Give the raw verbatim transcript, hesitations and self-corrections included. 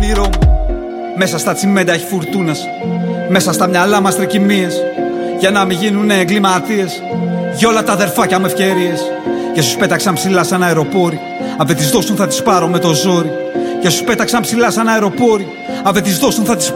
όνειρό μου. Μέσα στα τσιμέντα έχει φουρτούνας, μέσα στα μυαλά μας τρικυμίες. Για να μην γίνουνε εγκληματίες, για όλα τα αδερφάκια με ευκαιρίες. Και σου πέταξαν ψηλά σαν αεροπόροι, αν δεν τις δώσουν θα τις πάρω με το ζόρι. Και σου πέταξαν ψηλά σαν αεροπόροι, αν δεν τις δώσουν θα τις πάρω.